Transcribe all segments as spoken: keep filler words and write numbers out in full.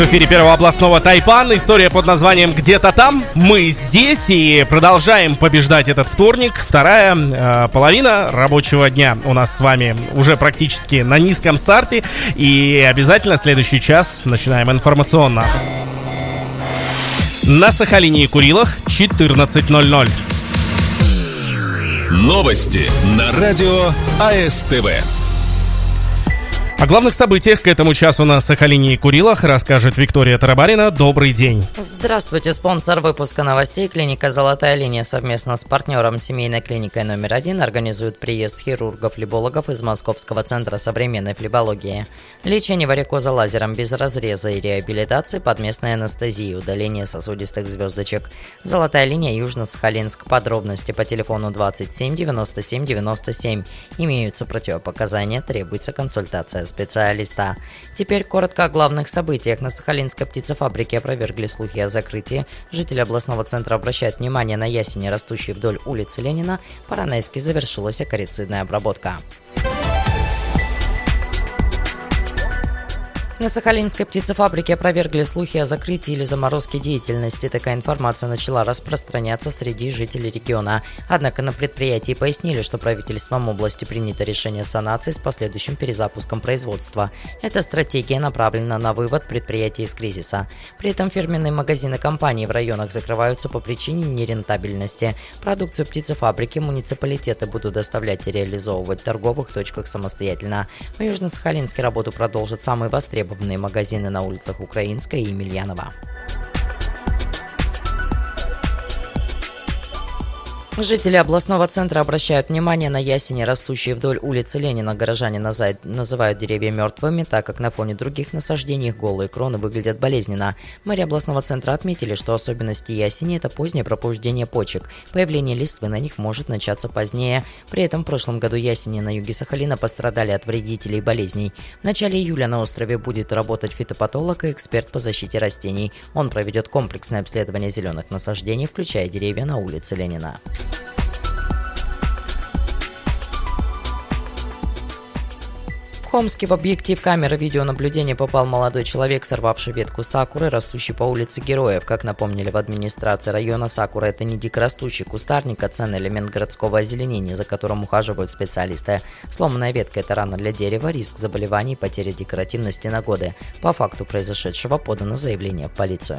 В эфире Первого областного Тайпан. История под названием «Где-то там». Мы здесь и продолжаем побеждать этот вторник. Вторая э, половина рабочего дня у нас с вами уже практически на низком старте. И обязательно следующий час начинаем информационно. На Сахалине и Курилах четырнадцать ноль ноль. Новости на радио АСТВ. О главных событиях к этому часу на Сахалине и Курилах расскажет Виктория Тарабарина. Добрый день. Здравствуйте. Спонсор выпуска новостей клиника «Золотая линия» совместно с партнером семейной клиникой номер один организует приезд хирургов-флебологов из Московского центра современной флебологии. Лечение варикоза лазером без разреза и реабилитации под местной анестезией, удаление сосудистых звездочек. «Золотая линия», Южно-Сахалинск. Подробности по телефону двадцать семь девяносто семь девяносто семь. Имеются противопоказания, требуется консультация специалиста. Теперь коротко о главных событиях. На Сахалинской птицефабрике опровергли слухи о закрытии. Жители областного центра обращают внимание на ясени, растущие вдоль улицы Ленина. По-ранейски завершилась акарицидная обработка. На Сахалинской птицефабрике опровергли слухи о закрытии или заморозке деятельности. Такая информация начала распространяться среди жителей региона. Однако на предприятии пояснили, что правительством области принято решение санации с последующим перезапуском производства. Эта стратегия направлена на вывод предприятия из кризиса. При этом фирменные магазины компании в районах закрываются по причине нерентабельности. Продукцию птицефабрики муниципалитеты будут доставлять и реализовывать в торговых точках самостоятельно. В Южно-Сахалинске работу продолжат самые востребованные магазины на улицах Украинской и Емельянова. Жители областного центра обращают внимание на ясени, растущие вдоль улицы Ленина. Горожане называют деревья мертвыми, так как на фоне других насаждений их голые кроны выглядят болезненно. Мэрия областного центра отметили, что особенности ясени – это позднее пробуждение почек. Появление листвы на них может начаться позднее. При этом в прошлом году ясени на юге Сахалина пострадали от вредителей болезней. В начале июля на острове будет работать фитопатолог и эксперт по защите растений. Он проведет комплексное обследование зеленых насаждений, включая деревья на улице Ленина. В Хомске в объектив камеры видеонаблюдения попал молодой человек, сорвавший ветку сакуры, растущей по улице Героев. Как напомнили в администрации района, сакура – это не дикорастущий кустарник, а ценный элемент городского озеленения, за которым ухаживают специалисты. Сломанная ветка – это рана для дерева, риск заболеваний, потеря декоративности на годы. По факту произошедшего подано заявление в полицию.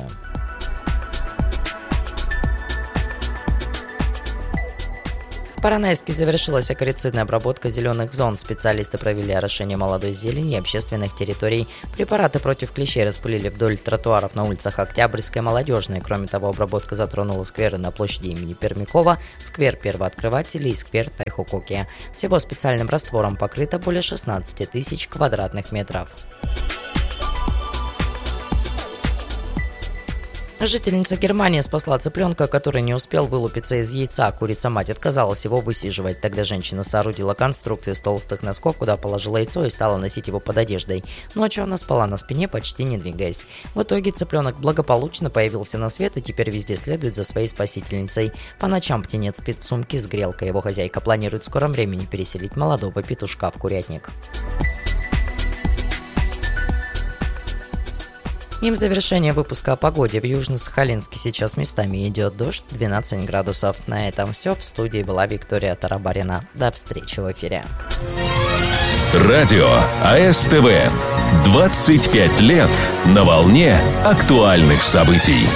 В По-ранейски завершилась акарицидная обработка зеленых зон. Специалисты провели орошение молодой зелени и общественных территорий. Препараты против клещей распылили вдоль тротуаров на улицах Октябрьской и Молодежной. Кроме того, обработка затронула скверы на площади имени Пермякова, сквер Первооткрывателей и сквер Тайхококи. Всего специальным раствором покрыто более шестнадцать тысяч квадратных метров. Жительница Германии спасла цыпленка, который не успел вылупиться из яйца. Курица-мать отказалась его высиживать. Тогда женщина соорудила конструкцию из толстых носков, куда положила яйцо и стала носить его под одеждой. Ночью она спала на спине, почти не двигаясь. В итоге цыпленок благополучно появился на свет и теперь везде следует за своей спасительницей. По ночам птенец спит в сумке с грелкой. Его хозяйка планирует в скором времени переселить молодого петушка в курятник. И в завершение выпуска о погоде. В Южно-Сахалинске сейчас местами идет дождь, двенадцать градусов. На этом все. В студии была Виктория Тарабарина. До встречи в эфире. Радио АСТВ. двадцать пять лет на волне актуальных событий.